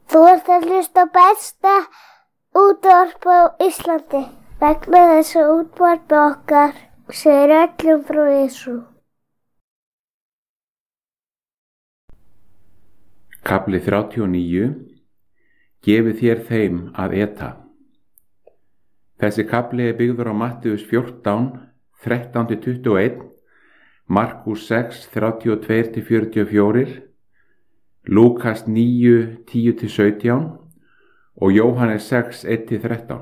Þú ert að hlusta á besta útvarp á Íslandi. Vegna þess að útvarp okkar segir öllum frá Jesú. Kafli 39. Gefið þér þeim að eta. Þessi kafli er byggður á Mattheus 14, 13-21, Markus 6, 32-44, Lúkas 9, 10-17 og Jóhannes 6, 1-13.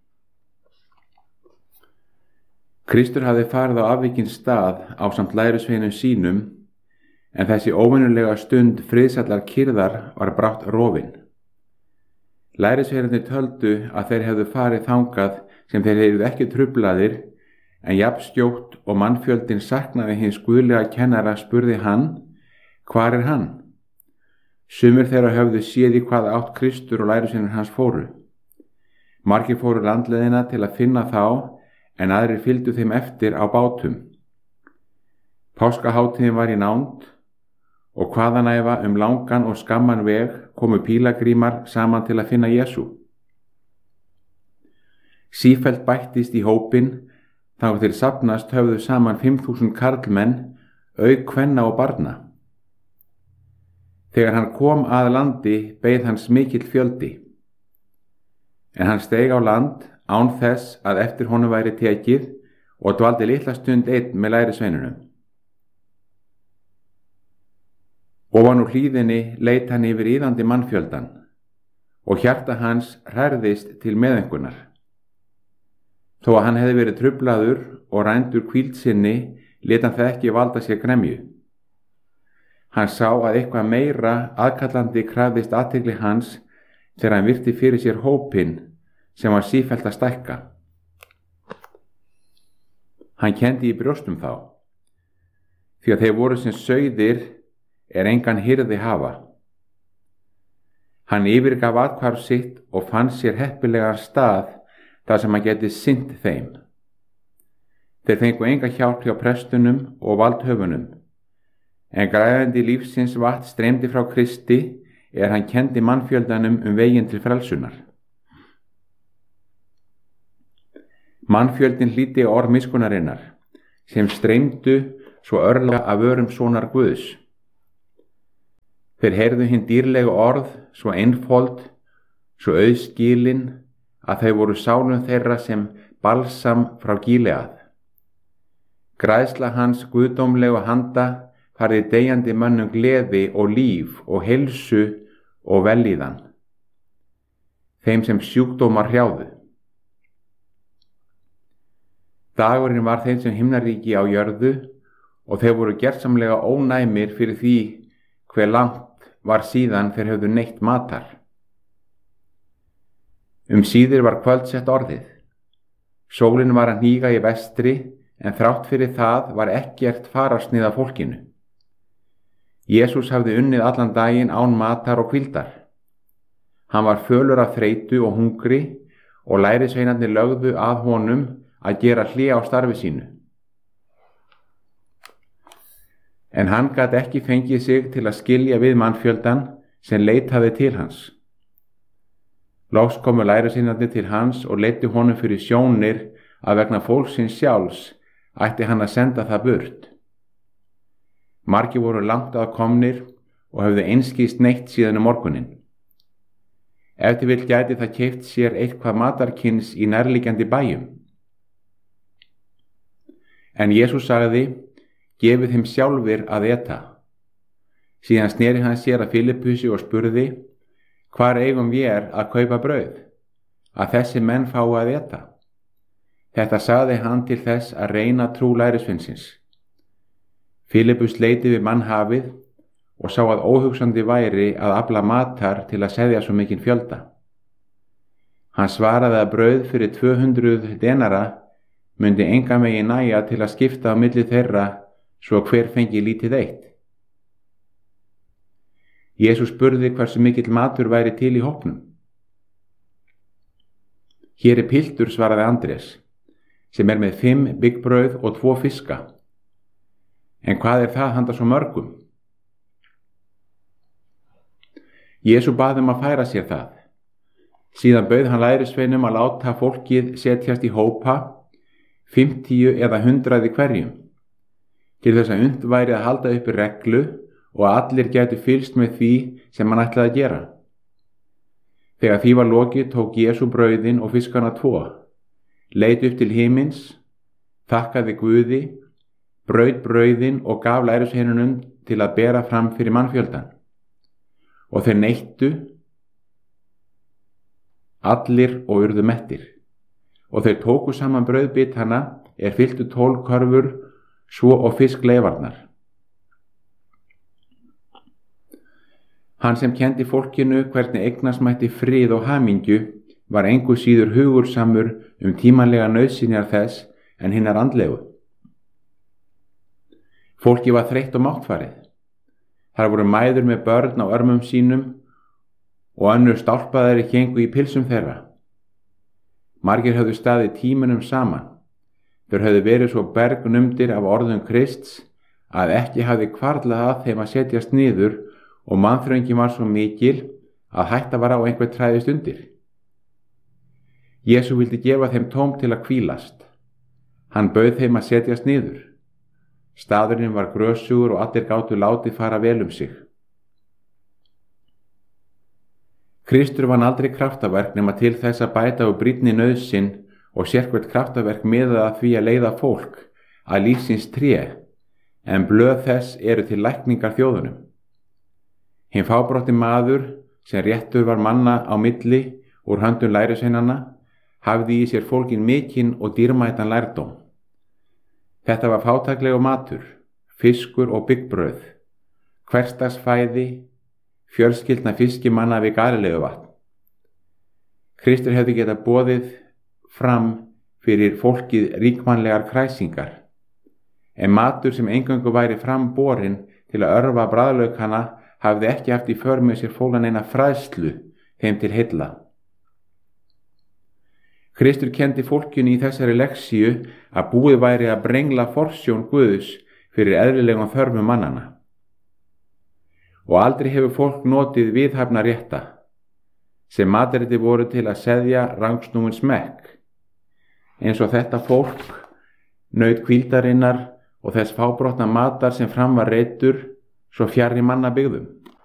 Kristur hafði farið á afvikinn stað ásamt lærisveinum sínum, en þessi óvenjulega stund friðsællar kyrrðar var brátt rofin. Lærisveinarnir töldu að þeir hefðu farið þangað sem þeir hefðu ekki truflaðir, en jafnskjótt og mannfjöldin saknaði hins guðlega kennara spurði hann, hvar er hann? Sumir þeirra höfðu séð í hvaða átt Kristur og lærisveinar hans fóru. Margir fóru landleiðina til að finna þá, en aðrir fylgdu þeim eftir á bátum. Páskahátíðin var í nánd, og hvaðanæva langan og skamman veg komu pílagrímar saman til að finna Jesú. Sífellt bættist í hópinn, þangað til safnast höfðu saman 5.000 karlmenn, auk kvenna og barna. Þegar hann kom að landi beið hans mikill fjöldi. En hann steig á land án þess að eftir honum væri tekið og dvaldi litla stund einn með lærisveinunum. Ofan úr hlíðinni leit hann yfir iðandi mannfjöldan og hjarta hans hrærðist til meðaumkunar. Þó að hann hefði verið truflaður og rændur hvíld sinni, lét hann það ekki valda sér gremju. Hann sá að eitthvað meira aðkallandi krafðist athygli hans þegar hann virti fyrir sér hópinn sem var sífellt að stækka. Hann kenndi í brjóstum þá, því að þeir voru sem sauðir engan hirði hafa. Hann yfirgaf athvarf sitt og fann sér heppilegan stað þar sem hann geti sinnt þeim. Þeir fengu enga hjálp hjá prestunum og valdhöfunum, en græðandi lífsins vatn streymdi frá Kristi hann kendi mannfjöldanum veginn til frelsunar. Mannfjöldin hlýddi á orð miskunnarinnar, sem streymdu svo örlega af vörum sonar Guðs. Þeir heyrðu hinn dýrlegu orð svo einfold, svo auðskilin, að þau voru sálum þeirra sem balsam frá Gíleað. Græðsla hans guðdómlegu handa færði deyjandi mönnum gleði og líf og heilsu og vellíðan, þeim sem sjúkdómar hrjáðu. Dagurinn var þeim sem himnaríki á jörðu og þeir voru gersamlega ónæmir fyrir því hve langt var síðan þeir höfðu neytt matar. Síðir var kvöldsett orðið. Sólin var að hníga í vestri, en þrátt fyrir það var ekkert fararsnið af fólkinu. Jesús hafði unnið allan daginn án matar og hvíldar. Hann var fölur af þreytu og hungri og lærisveinarnir lögðu að honum að gera hlé á starfi sínu. En hann gat ekki fengið sig til að skilja við mannfjöldan sem leitaði til hans. Loks komu lærisveinarnir til hans og leiddu honum fyrir sjónir að vegna fólksins sjálfs ætti hann að senda það burt. Margir voru langt að komnir og höfðu einskist neitt síðan morguninn. Ef til vill gæti það keypt sér eitthvað matarkyns í nærliggjandi bæjum. En Jesús sagði, gefið þeim sjálfir að eta. Síðan sneri hann sér að Filippusi og spurði, hvar eigum vér að kaupa brauð, að þessi menn fái að eta? Þetta sagði hann til þess að reyna trú lærisveinsins. Filippus leiti við mannhafið og sá að óhugsandi væri að afla matar til að seðja svo mikinn fjölda. Hann svaraði að brauð fyrir 200 denara myndi engan veginn nægja til að skipta á milli þeirra svo hver fengi lítið eitt. Jesús spurði hversu mikill matur væri til í hópnum. Hér er piltur, svaraði Andrés, sem með 5 byggbrauð og 2 fiska. En hvað er það handa svo mörgum? Jesú bað að færa sér það. Síðan bauð hann lærisveinum að láta fólkið setjast í hópa, 50 eða 100 í hverjum, til þess að unnt væri að halda uppi reglu og að allir gætu fylgst með því sem hann ætlaði að gera. Þegar því var lokið tók Jesú brauðin og fiskana 2, leit upp til himins, þakkaði Guði, braut brauðin og gaf lærisveinunum til að bera fram fyrir mannfjöldan. Og þeir neittu allir og urðu mettir. Og þeir tóku saman brauðbitana fylltu 12 körfur, svo og fiskleifarnar. Hann sem kenndi fólkinu hvernig eignast mætti frið og hamingju var engu síður hugursamur tímanlega nauðsynjar þess en hinnar andlegu. Fólki var þreytt og máttfarið. Þar voru mæður með börn á örmum sínum og önnur stálpaðari héngu í pilsum þeirra. Margir höfðu staðið tímunum saman. Þeir höfðu verið svo bergnumdir af orðum Krists að ekki hafði hvarflað að þeim að setjast niður og mannþröngin var svo mikil að hætta var á einhver træðist undir. Jesú vildi gefa þeim tóm til að hvílast. Hann bauð þeim að setjast niður. Staðurinn var grösugur og allir gátu látið fara vel sig. Kristur vann aldrei kraftaverk nema til þess að bæta og brýnni nauðsyn og sérhvert kraftaverk miðað að því að leiða fólk að lífsins tré, en blöð þess eru til lækningar þjóðunum. Hinn fábrotti maður sem réttur var manna á milli úr höndum lærisveinanna hafði í sér fólgin mikinn og dýrmætan lærdóm. Þetta var fátæklegur matur, fiskur og byggbrauð, hversdagsfæði, fjölskyldna fiskimanna við Galileuvatn. Kristur hefði getað boðið fram fyrir fólkið ríkmannlegar kræsingar, en matur sem eingöngu væri fram borinn til að örva bragðlaukana hafði ekki haft í för með sér fólan eina fræðslu þeim til heilla. Kristur kenndi fólkinu í þessari leksíu að búið væri að brengla forsjón Guðs fyrir eðlilegum þörfum mannana. Og aldrei hefur fólk notið viðhafna rétta, sem matarrétti voru til að seðja rangsnúin smekk, eins og þetta fólk naut hvíldarinnar og þess fábrotna matar sem fram var reiddur svo fjarri manna byggðum.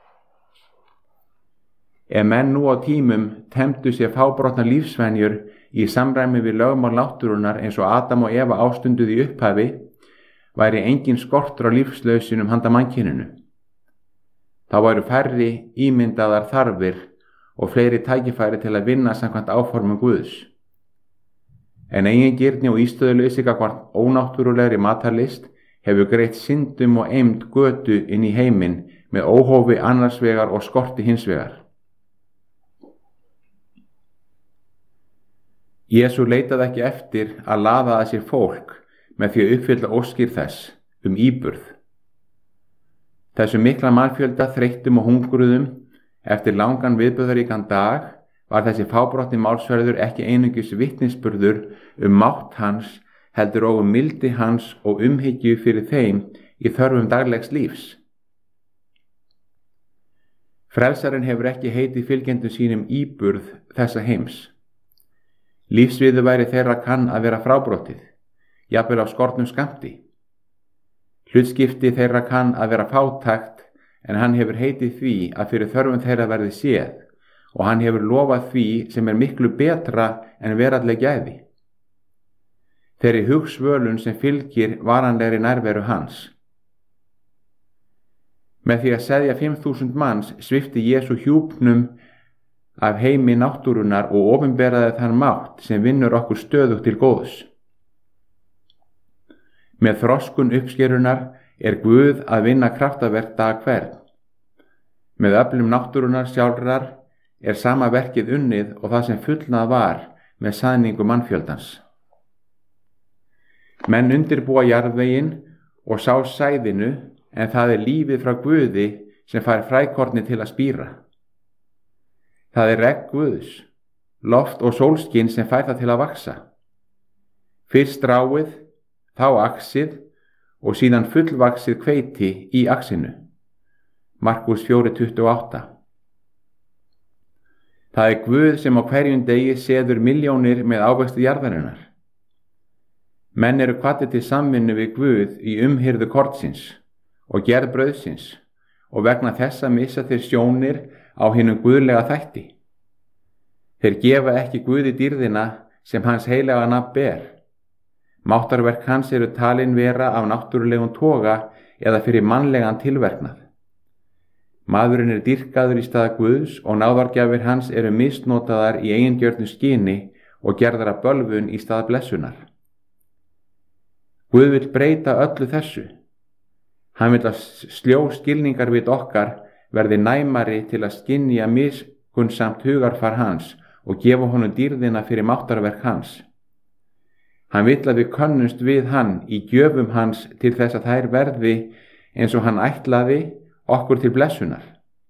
Ef menn nú á tímum temdu sér fábrotna lífsvenjur í samræmi við lögmál náttúrunnar eins og Adam og Eva ástunduðu í upphafi, væri engin skortur á lífslausinum handa mannkyninu. Þá væru færri ímyndaðar þarfir og fleiri tækifæri til að vinna samkvæmt áformum Guðs. En eigingirni og ístöðuleysi gagnvart ónáttúrulegri matarlist hefur greitt syndum og eymd götu inn í heiminn með óhófi annars vegar og skorti hins vegar. Jesú leitaði ekki eftir að laða að sér fólk með því að uppfylla óskir þess íburð. Þessu mikla mannfjölda þreyttum og hungruðum eftir langan viðburðaríkan dag var þessi fábrotni málsverður ekki einungis vitnisburður mátt hans, heldur og mildi hans og umhyggju fyrir þeim í þörfum daglegs lífs. Frelsarinn hefur ekki heitið fylgjendum sínum íburð þessa heims. Lífsviðu væri þeirra kann að vera frábrotið, jafnvel á skornum skammti. Hlutskipti þeirra kann að vera fátækt, en hann hefur heitið því að fyrir þörfum þeirra verði séð og hann hefur lofað því sem miklu betra en veraldleg gæði. Þeirri hugsvölun sem fylgir varanlegri nærveru hans. Með því að seðja 5.000 manns svipti Jesú hjúpnum af heimi náttúrunnar og opinberaði þann mátt sem vinnur okkur stöðugt til góðs. Með þroskun uppskerunar Guð að vinna kraftaverk dag hvern. Með öflum náttúrunnar sjálfrar sama verkið unnið og það sem fullnað var með sæningu mannfjöldans. Menn undirbúa jarðveginn og sá sæðinu, en það lífið frá Guði sem fær frækorni til að spíra. Það regn Guðs, loft og sólskin sem fær það til að vaksa. Fyrst stráið, þá axið og síðan fullvaxið hveiti í axinu. Markús 4:28. Það er Guð sem á hverjum degi seður milljónir með ávexti jarðarinnar. Menn eru hvattir til samvinnu við Guð í umhirðu kornsins og gerð brauðsins og vegna þessa missa þeir sjónir á hinum guðlega þætti. Þeir gefa ekki Guði dýrðina sem hans heilaga nafn ber. Máttarverk hans eru talin vera af náttúrulegum toga eða fyrir mannlegan tilverknað. Maðurinn er dýrkaður í stað Guðs og náðargjafir hans eru misnotaðar í eigingjörnu skyni og gerðar að bölvun í stað blessunar. Guð vill breyta öllu þessu. Hann vill að sljó skilningarvit okkar verði næmari til að skynja miskunnsamt hugarfar hans og gefa honum dýrðina fyrir máttarverk hans. Hann vill að við könnumst við hann í gjöfum hans til þess að þær verði eins og hann ætlaði okkur til blessunar.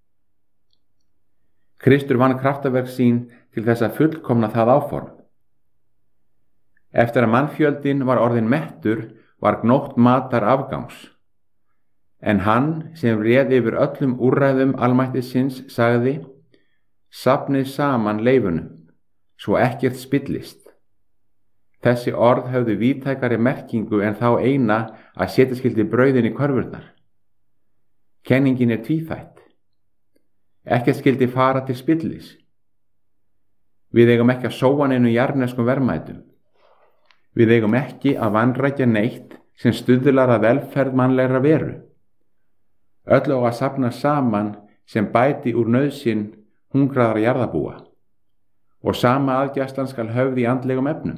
Kristur vann kraftaverk sín til þess að fullkomna það áform. Eftir að mannfjöldin var orðin mettur var gnótt matar afgangs. En hann sem réð yfir öllum úrræðum almættisins sagði: Safnið saman leifunum, svo ekkert spillist. Þessi orð höfðu víðtækari merkingu en þá eina að setja skyldi brauðin í körfurnar. Kenningin er tvíþætt. Ekkert skyldi fara til spillis. Við eigum ekki að sóa neinu jarðneskum verðmætum. Við eigum ekki að vanrækja neitt sem stuðlar að velferð mannlegra veru. Öll á að safna saman sem bæti úr nauðsyn hungraðra jarðarbúa og sama aðgæslan skal höfð í andlegum efnum.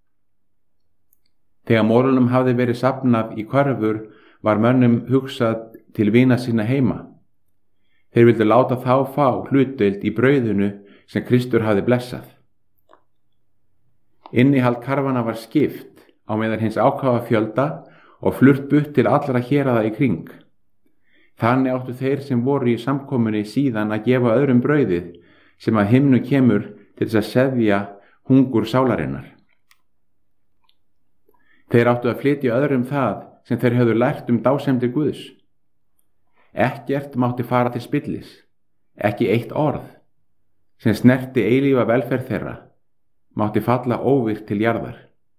Þegar mórunum hafði verið safnað í körfur var mönnum hugsað til vina sína heima. Þeir vildu láta þá fá hlutdeild í brauðinu sem Kristur hafði blessað. Innihald karfana var skipt á meðal hins ákafa fjölda og flutt burt til allra héraða í kring. Þannig áttu þeir sem voru í samkomunni síðan að gefa öðrum brauðið sem að himnu kemur til þess að seðja hungur sálarinnar. Þeir áttu að flytja öðrum það sem þeir höfðu lært dásemdir Guðs. Ekkert mátti fara til spillis, ekki eitt orð, sem snerti eilífa velferð þeirra, mátti falla óvirkt til jarðar.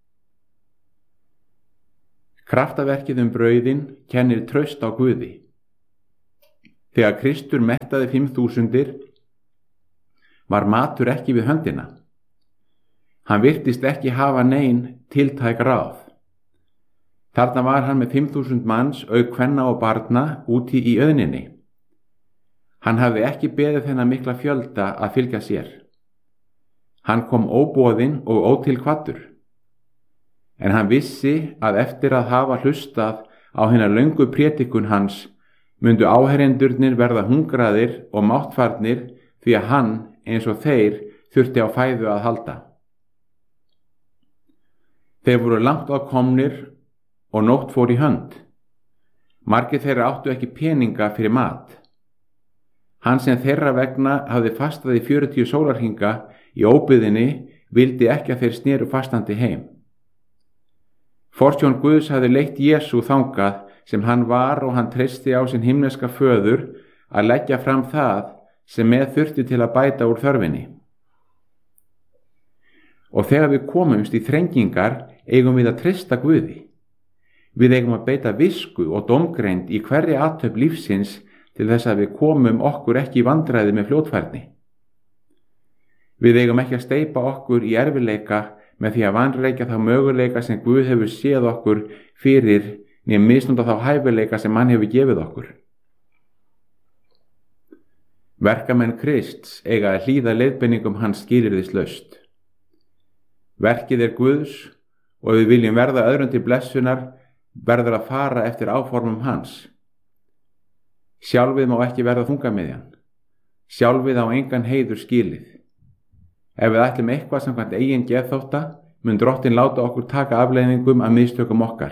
Kraftaverkið brauðin kennir traust á Guði. Þegar Kristur mettaði 5.000 var matur ekki við höndina. Hann virtist ekki hafa nein tiltæk ráð. Þarna var hann með 5.000 manns auk kvenna og barna úti í auðninni. Hann hafði ekki beðið þennan mikla fjölda að fylgja sér. Hann kom óboðinn og ótilkvaddur. En hann vissi að eftir að hafa hlustað á hina löngu prédikun hans mundu áherendurnir verða hungraðir og máttfarnir því að hann eins og þeir þurfti á fæðu að halda. Þeir voru langt á komnir og nótt fór í hönd. Margir þeirra áttu ekki peninga fyrir mat. Hann sem þeirra vegna hafði fastað í 40 sólarhringa í óbyggðinni vildi ekki að þeir sneru fastandi heim. Forsjón Guðs hafði leitt Jesú þangað sem hann var og hann treysti á sinn himneska föður að leggja fram það sem með þurfti til að bæta úr þörfinni. Og þegar við komumst í þrengingar eigum við að treysta Guði. Við eigum að beita visku og dómgreind í hverri athöfn lífsins til þess að við komum okkur ekki í vandræði með fljótfærni. Við eigum ekki að steypa okkur í erfileika með því að vanrækja þá möguleika sem Guð hefur séð okkur fyrir né misnota þá hæfileika sem hann hefur gefið okkur. Verkamenn Krists eiga að hlýða leiðbeiningum hans skilyrðislaust. Verkið er Guðs og ef við viljum verða öðrum til blessunar verður að fara eftir áformum hans. Sjálfið má ekki verða þungamiðjan. Sjálfið á engan heiður skilið. Ef við ætlum eitthvað samkvæmt eigin geðþótta, mun Drottinn láta okkur taka afleiðingum af mistökum okkar.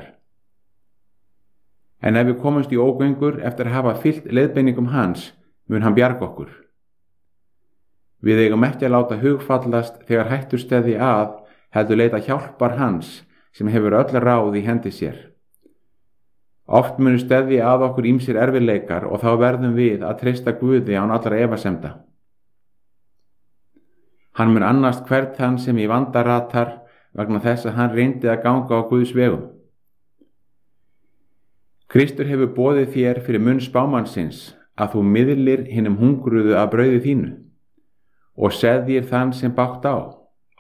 En ef við komumst í ógöngur eftir að hafa fylgt leiðbeiningum hans, mun hann bjarga okkur. Við eigum ekki að láta hugfallast þegar hættur steðji að, heldur leita hjálpar hans sem hefur öll ráð í hendi sér. Oft munu steðji að okkur ýmsir erfiðleikar og þá verðum við að treysta Guði án allra efasemda. Hann mun annast hvern þann sem í vanda ratar vegna þess að hann reyndi að ganga á Guðs vegum. Kristur hefur boðið þér fyrir munn spámannsins að þú miðlir hinum hungruðu af brauði þínu og seðjir þann sem bágt á.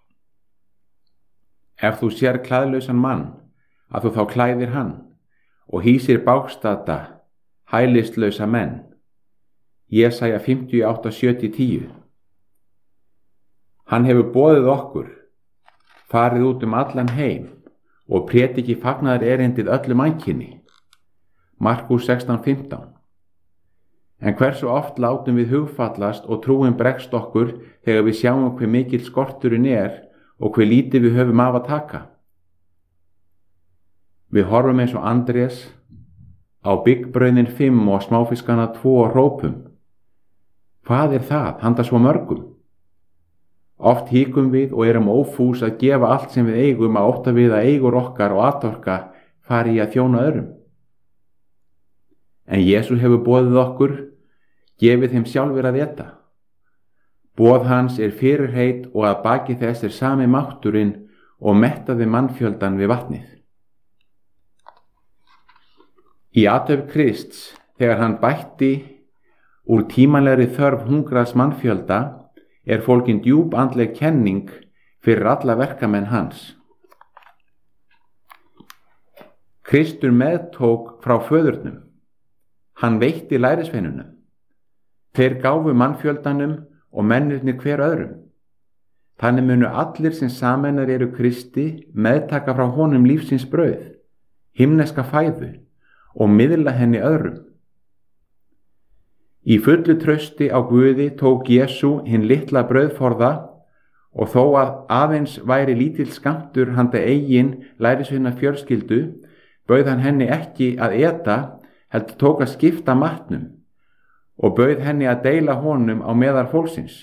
Ef þú sér klæðlausan mann, að þú þá klæðir hann og hýsir bágstadda, hælistlausa menn. Jesaja 58:7-10. Hann hefur boðið okkur, farið út allan heim og prédiki fagnaðar erindið öllu mannkyni. Markús 16:15. En hversu oft látum við hugfallast og trúin bregst okkur þegar við sjáum hve mikill skorturinn og hve lítið við höfum af að taka. Við horfum eins og Andrés á byggbrauðin 5 og smáfiskana 2 og hrópum: Hvað er það, handa svo mörgum? Oft híkum við og erum ófús að gefa allt sem við eigum að ótta við að eigur okkar og atorka fari í að þjóna öðrum. En Jesús hefur boðið okkur, gefið þeim sjálfur að éta. Boð hans fyrirheit og að baki þess sami mátturinn og mettaði mannfjöldan við vatnið. Í athöfn Krists, þegar hann bætti úr tímanlegri þörf hungraðs mannfjölda, fólgin djúp andleg kenning fyrir alla verkamenn hans. Kristur meðtók frá föðurnum. Hann veitti lærisveinunum. Þeir gáfu mannfjöldanum og mennirnir hver öðrum. Þannig munu allir sem sameinar eru Kristi meðtaka frá honum lífsins brauð, himneska fæðu og miðla henni öðrum. Í fullu trausti á Guði tók Jesú hinn litla brauðforða og þó að aðeins væri lítill skammtur handa eigin lærisveina fjölskyldu, bauð hann henni ekki að éta, heldur tók að skipta matnum og bauð henni að deila honum á meðal fólksins.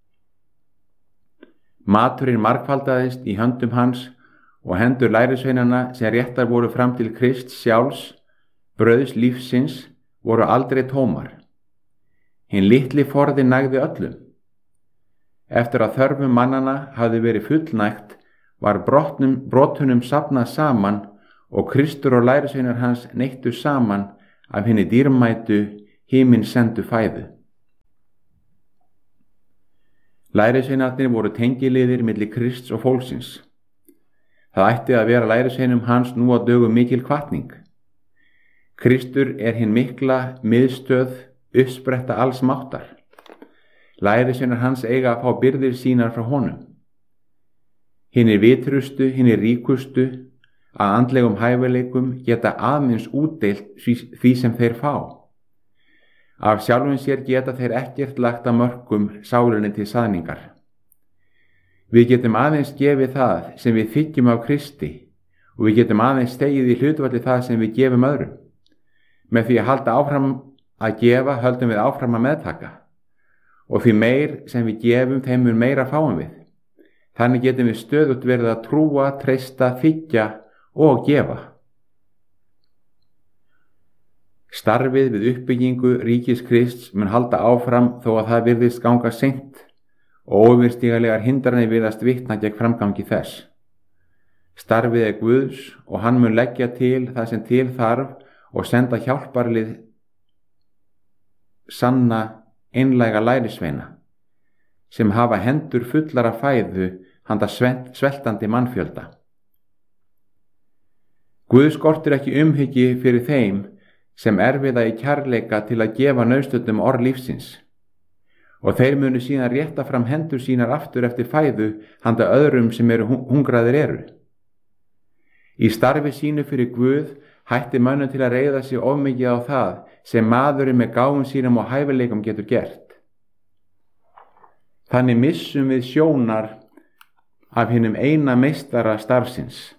Maturinn margfaldaðist í höndum hans og hendur lærisveinana sem réttar voru fram til Krists sjálfs, brauðs lífsins, voru aldrei tómar. Hinn litli forði nægði öllum. Eftir að þörfum mannana hafði verið fullnægt var brotunum safnað saman og Kristur og lærisveinar hans neittu saman af hinni dýrmætu himinsendu fæðu. Lærisveinarnir voru tengiliðir milli Krists og fólksins. Það ætti að vera lærisveinum hans nú á dögum mikil hvatning. Kristur hinn mikla miðstöð, uppspretta alls máttar. Lærisveinar hans eiga að fá byrðir sínar frá honum. Hinir vitrustu, hinir ríkustu, að andlegum hæfileikum geta aðeins útdeilt því sem þeir fá. Af sjálfum sér geta þeir ekkert lagt að mörkum sálinni til saðningar. Við getum aðeins gefið það sem við þiggjum af Kristi og við getum aðeins stegið í hlutfalli það sem við gefum öðrum. Með því að halda áfram að gefa höldum við áfram að meðtaka og því meir sem við gefum þeim mun meira fáum við. Þannig getum við stöðugt verið að trúa, treysta, þiggja og gefa. Starfið við uppbyggingu ríkis Krists mun halda áfram þó að það virðist ganga seint og óyfirstígalegar hindranir virðast vitna gegn framgangi þess. Starfið Guðs og hann mun leggja til það sem til þarf og senda hjálparlið sanna einlæga lærisveina sem hafa hendur fullar af fæðu handa sveltandi mannfjölda. Guð skortir ekki umhyggju fyrir þeim sem erfiða í kærleika til að gefa nauðstöddum orð lífsins og þeir munu síðan rétta fram hendur sínar aftur eftir fæðu handa öðrum sem hungraðir eru. Í starfi sínu fyrir Guð hætti mönnum til að reiða sig of mikið á það sem maðurinn með gáfum sínum og hæfileikum getur gert. Þannig missum við sjónar af hinum eina meistara starfsins.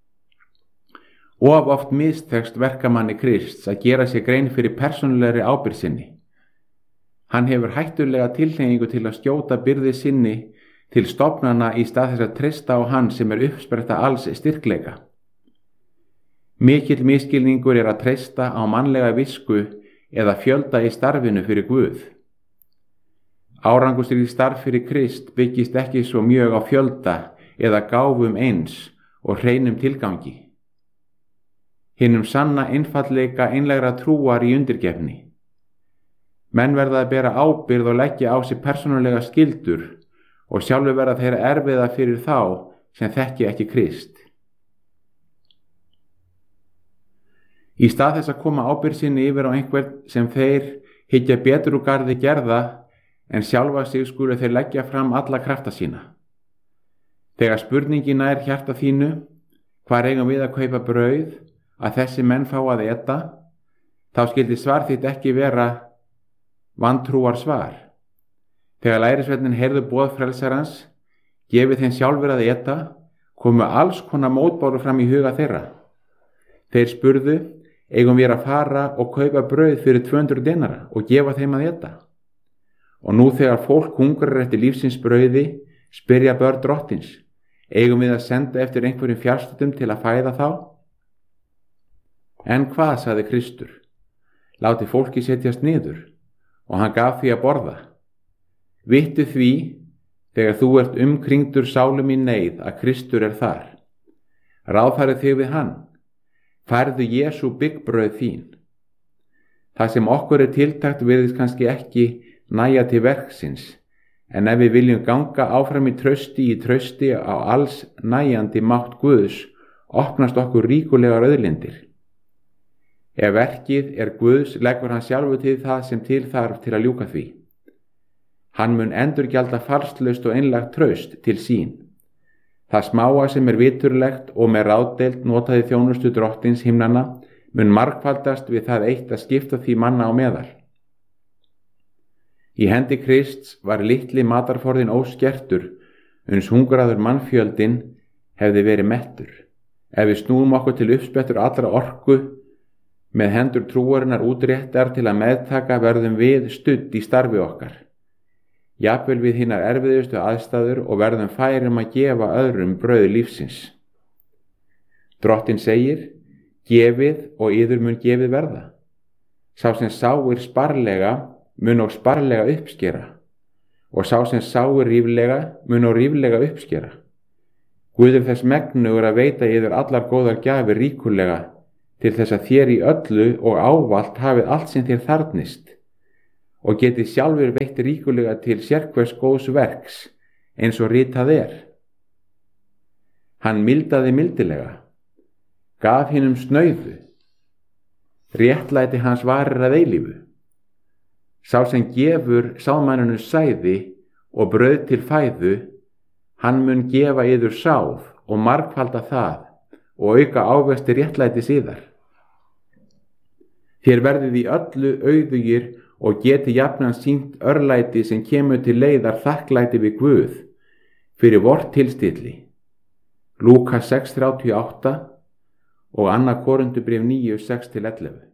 Of oft mistekst verkamanni Krists að gera sér grein fyrir persónulegri ábyrgð sinni. Hann hefur hættulega tilhneigingu til að skjóta byrði sinni til stofnana í stað þess að treysta á hann sem uppspretta alls styrkleika. Mikill misskilningur að treysta á mannlega visku eða fjölda í starfinu fyrir Guð. Árangurslíkt starf fyrir Krist byggist ekki svo mjög á fjölda eða gáfum eins og hreinum tilgangi. Hinum sanna einfaldleika einlægra trúar í undirgefni. Menn verða að bera ábyrgð og leggja á sig persónulega skyldur og sjálfur verða þeirra erfiða fyrir þá sem þekki ekki Krist. Í stað þess að koma ábyrgð sinni yfir á einhvern sem þeir hyggja betur úr garði gerða en sjálfa sig skulu þeir leggja fram alla krafta sína. Þegar spurningin nær hjarta þínu, hvar eigum við að kaupa brauð að þessi menn fá að eta, þá skyldi svar þitt ekki vera vantrúar svar. Þegar lærisveinninn heyrðu boð frelsarans, gefið þeim sjálfur að eta, komu alls konar mótbáru fram í huga þeirra. Þeir spurðu, eigum við að fara og kaupa brauð fyrir 200 denara og gefa þeim að eta? Og nú þegar fólk hungrar eftir lífsins brauði, spyrja börn drottins, eigum við að senda eftir einhverjum fjarstöddum til að fæða þá? En hvað, sagði Kristur, láti fólki setjast niður, og hann gaf því að borða. Vittu því, þegar þú ert umkringdur sálum í neyð, að Kristur er þar. Ráðfærið þig við hann, færðu Jesú byggbrauð þín. Það sem okkur er tiltakt virðist kannski ekki næja til verksins, en ef við viljum ganga áfram í trausti á alls næjandi mátt Guðs, opnast okkur ríkulegar auðlindir. Ef verkið er Guðs, leggur hann sjálfur til það sem til þarf til að ljúka því. Hann mun endurgjalda falslaust og einlægt traust til sín. Það smáa sem er viturlegt og með ráðdeild notaði þjónustu drottins himnanna mun margfaldast við það eitt að skipta því manna á meðal. Í hendi Krists var litli matarforðin óskertur, uns hungraður mannfjöldin hefði verið mettur. Ef við snúum okkur til uppsprettur allra orku, með hendur trúarinnar útréttar til að meðtaka verðum við studd í starfi okkar. Jafnvel við hinar erfiðustu aðstæður og verðum færum að gefa öðrum brauð lífsins. Drottinn segir, gefið og yður mun gefið verða. Sá sem sáir sparlega mun og sparlega uppskera, og sá sem sáir ríflega mun og ríflega uppskera. Guður þess megnugur að veita yður allar góðar gjafir ríkulega, til þess að þér í öllu og ávallt hafið allt sem þér þarfnist, og getið sjálfur veitt ríkulega til sérhvers góðs verks, eins og ritað er. Hann mildaði mildilega, gaf hinum snauðu, réttlæti hans varir að eilífu. Sá sem gefur sáðmanninu sæði og brauð til fæðu, hann mun gefa yður sáð og margfalda það og auka ávexti réttlætis yðar. Þér verðið í öllu auðugir og geti jafnan sýnt örlæti sem kemur til leiðar þakklæti við Guð fyrir vort tilstilli. Lúkas 6:38 og 2. Korinthubréf 9:6-11.